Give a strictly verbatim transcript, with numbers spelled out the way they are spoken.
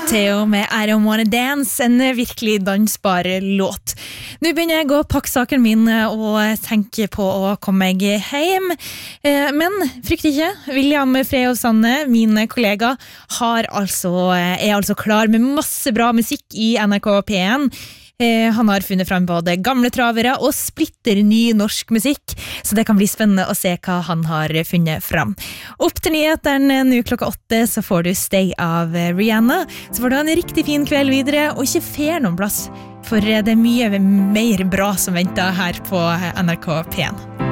Theo med I Don't Wanna Dance, en virkelig dansbar låt. Nå begynner jeg å pakke saken min og tenke på å komme meg hjem. Men frykt ikke, William Freyov Sanne, min kollega, har altså, er altså klar med masse bra musikk i N R K P en. Han har funnet frem både gamle travere og splitter ny norsk musikk, så det kan bli spennende å se hva han har funnet frem. Opp til nyhetene nå klokka åtte så får du Stay av Rihanna, så får du en riktig fin kveld videre, og ikke fer noen plass, for det er mye mer bra som venter her på N R K P en.